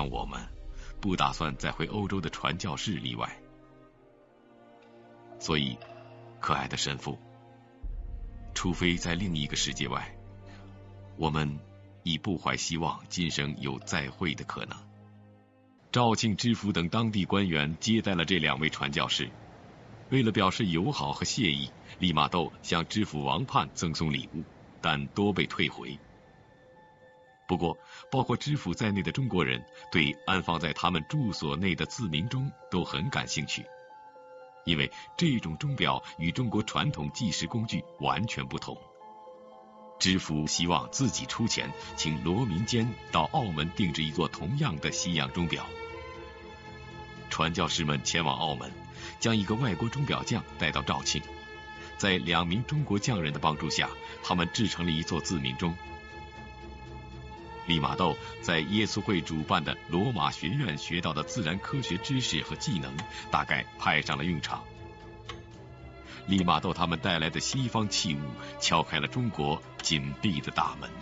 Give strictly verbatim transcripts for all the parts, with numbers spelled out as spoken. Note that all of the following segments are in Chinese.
像我们不打算再回欧洲的传教士例外。所以，可爱的神父，除非在另一个世界外，我们已不怀希望今生有再会的可能。肇庆知府等当地官员接待了这两位传教士，为了表示友好和谢意，利玛窦向知府王盼赠送礼物，但多被退回。不过，包括知府在内的中国人对安放在他们住所内的自鸣钟都很感兴趣，因为这种钟表与中国传统计时工具完全不同。知府希望自己出钱请罗明坚到澳门定制一座同样的西洋钟表。传教士们前往澳门，将一个外国钟表匠带到肇庆，在两名中国匠人的帮助下，他们制成了一座自鸣钟。利玛窦在耶稣会主办的罗马学院学到的自然科学知识和技能，大概派上了用场。利玛窦他们带来的西方器物，敲开了中国紧闭的大门。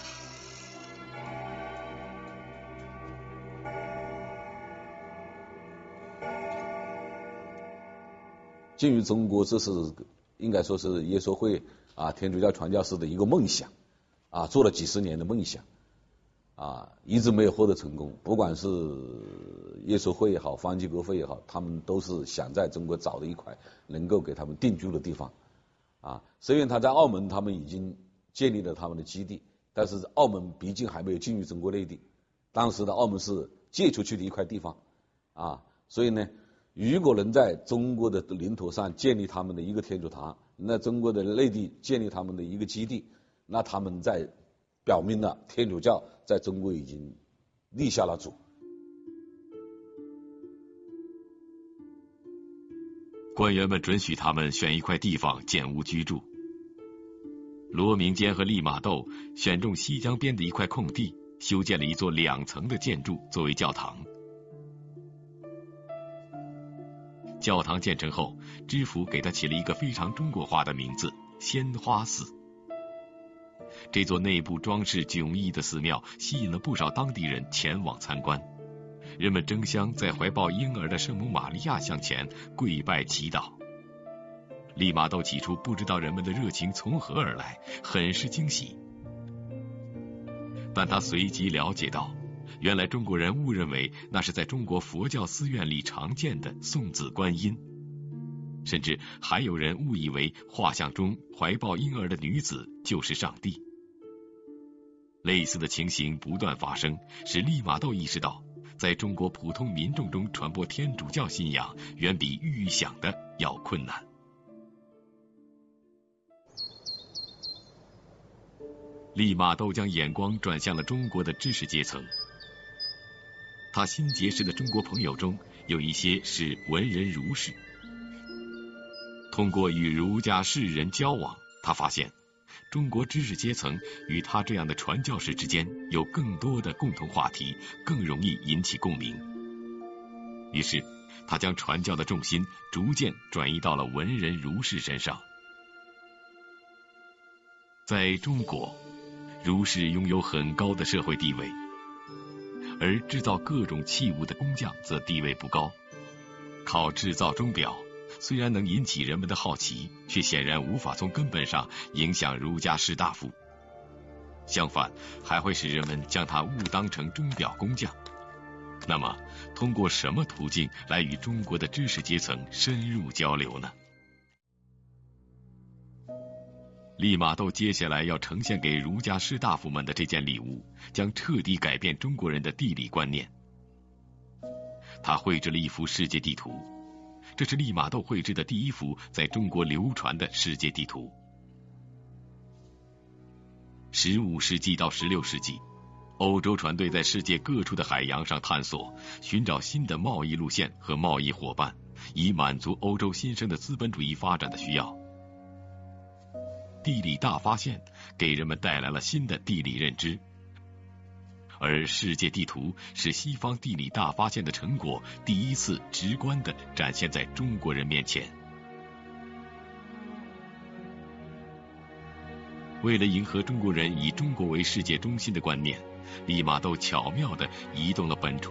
进入中国，这是应该说是耶稣会啊天主教传教士的一个梦想啊，做了几十年的梦想啊，一直没有获得成功。不管是耶稣会也好，方济各会也好，他们都是想在中国找到一块能够给他们定居的地方啊。虽然他在澳门，他们已经建立了他们的基地，但是澳门毕竟还没有进入中国内地。当时的澳门是借出去的一块地方啊，所以呢，如果能在中国的领土上建立他们的一个天主堂，那中国的内地建立他们的一个基地，那他们在表明了天主教在中国已经立下了主。 官员们准许他们选一块地方建屋居住。罗明坚和利玛窦选中西江边的一块空地，修建了一座两层的建筑作为教堂。教堂建成后，知府给他起了一个非常中国化的名字——鲜花寺。这座内部装饰迥异的寺庙吸引了不少当地人前往参观，人们争相在怀抱婴儿的圣母玛利亚像前跪拜祈祷。利玛窦起初不知道人们的热情从何而来，很是惊喜，但他随即了解到，原来中国人误认为那是在中国佛教寺院里常见的送子观音，甚至还有人误以为画像中怀抱婴儿的女子就是上帝。类似的情形不断发生，使利玛窦意识到，在中国普通民众中传播天主教信仰远比预想的要困难。利玛窦将眼光转向了中国的知识阶层。他新结识的中国朋友中有一些是文人儒士。通过与儒家士人交往，他发现中国知识阶层与他这样的传教士之间有更多的共同话题，更容易引起共鸣。于是他将传教的重心逐渐转移到了文人儒士身上。在中国，儒士拥有很高的社会地位，而制造各种器物的工匠则地位不高。靠制造钟表虽然能引起人们的好奇，却显然无法从根本上影响儒家士大夫，相反还会使人们将他误当成钟表工匠。那么通过什么途径来与中国的知识阶层深入交流呢？利玛窦接下来要呈现给儒家士大夫们的这件礼物，将彻底改变中国人的地理观念。他绘制了一幅世界地图，这是利玛窦绘制的第一幅在中国流传的世界地图。十五世纪到十六世纪，欧洲船队在世界各处的海洋上探索，寻找新的贸易路线和贸易伙伴，以满足欧洲新生的资本主义发展的需要。地理大发现给人们带来了新的地理认知，而世界地图是西方地理大发现的成果第一次直观地展现在中国人面前。为了迎合中国人以中国为世界中心的观念，利玛窦巧妙地移动了本初